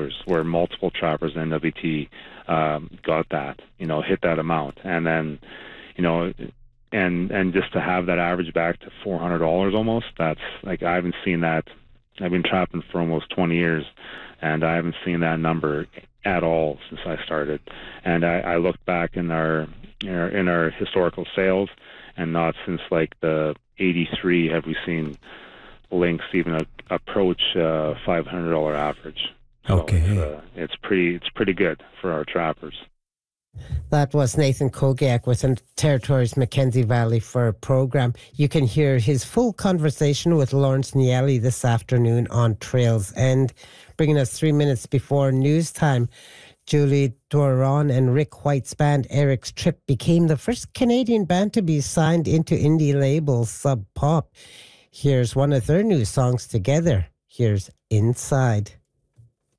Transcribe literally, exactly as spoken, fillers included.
dollars, where multiple trappers in N W T um, got that, you know, hit that amount. And then, you know, and and just to have that average back to four hundred dollars almost, that's like, I haven't seen that. I've been trapping for almost twenty years, and I haven't seen that number at all since I started. And I, I looked back in our, in our in our historical sales, and not since like the eighty-three have we seen lynx even a, approach uh, five hundred dollars average. So okay, it's, uh, it's pretty it's pretty good for our trappers. That was Nathan Kogiak with the Territories Mackenzie Valley Fur program. You can hear his full conversation with Lawrence Nielli this afternoon on Trails End. Bringing us three minutes before news time, Julie Doiron and Rick White's band Eric's Trip became the first Canadian band to be signed into indie label Sub Pop. Here's one of their new songs together. Here's Inside.